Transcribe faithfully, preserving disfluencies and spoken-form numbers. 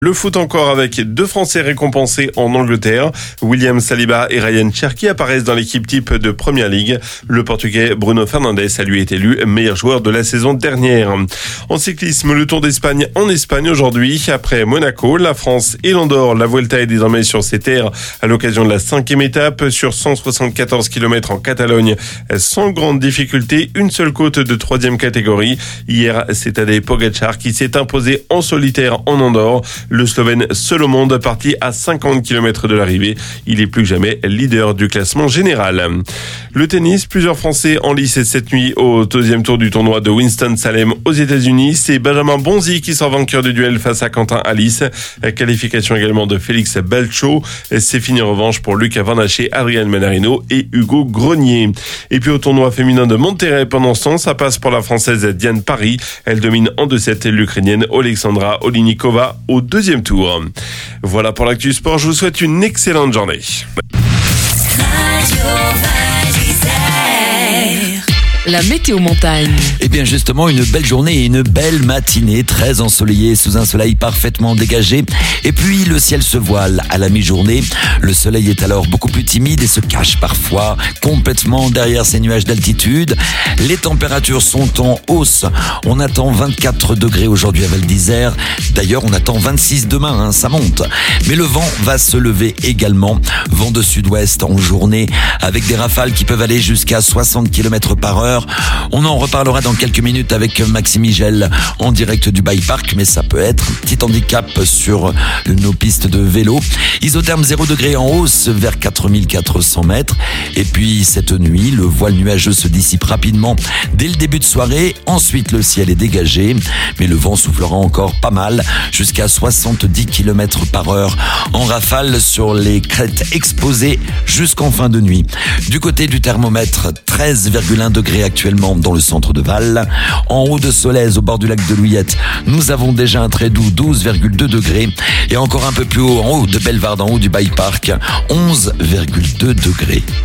Le foot encore avec deux Français récompensés en Angleterre. William Saliba et Ryan Cherki apparaissent dans l'équipe type de Premier League. Le Portugais Bruno Fernandes a lui été élu meilleur joueur de la saison dernière. En cyclisme, le Tour d'Espagne en Espagne aujourd'hui. Après Monaco, la France et l'Andorre, la Vuelta est désormais sur ses terres à l'occasion de la cinquième étape sur cent soixante-quatorze kilomètres en Catalogne. Sans grande difficulté, une seule côte de troisième catégorie. Hier, c'est Tadej Pogačar qui s'est imposé en solitaire en Andorre. Le Slovène seul au monde parti à cinquante kilomètres de l'arrivée. Il est plus que jamais leader du classement général. Le tennis, plusieurs Français en lice cette nuit au deuxième tour du tournoi de Winston-Salem aux États-Unis. C'est Benjamin Bonzi qui sort vainqueur du duel face à Quentin Alice. Qualification également de Félix Belcho. C'est fini en revanche pour Lucas Van Haché, Adrian Manarino et Hugo Grenier. Et puis au tournoi féminin de Monterrey, pendant ce temps, ça passe pour la Française Diane Parry. Elle domine en deux sept l'Ukrainienne Oleksandra Olinikova au deuxième tour. Voilà pour l'actu sport. Je vous souhaite une excellente journée. La météo montagne. Eh bien justement, une belle journée et une belle matinée, très ensoleillée, sous un soleil parfaitement dégagé. Et puis le ciel se voile à la mi-journée. Le soleil est alors beaucoup plus timide et se cache parfois complètement derrière ces nuages d'altitude. Les températures sont en hausse. On attend vingt-quatre degrés aujourd'hui à Val d'Isère. D'ailleurs, on attend vingt-six demain, hein, ça monte. Mais le vent va se lever également. Vent de sud-ouest en journée avec des rafales qui peuvent aller jusqu'à soixante kilomètres par heure. On en reparlera dans quelques minutes avec Maxime Migel en direct du Bike Park, mais ça peut être un petit handicap sur nos pistes de vélo. Isotherme zéro degré en hausse vers quatre mille quatre cents mètres. Et puis cette nuit, le voile nuageux se dissipe rapidement dès le début de soirée. Ensuite, le ciel est dégagé, mais le vent soufflera encore pas mal jusqu'à soixante-dix kilomètres par heure en rafale sur les crêtes exposées jusqu'en fin de nuit. Du côté du thermomètre, treize virgule un degrés actuellement dans le centre de Val. En haut de Solèze, au bord du lac de Louillette, nous avons déjà un très doux douze virgule deux degrés. Et encore un peu plus haut, en haut de Bellevarde, en haut du Bike Park, onze virgule deux degrés.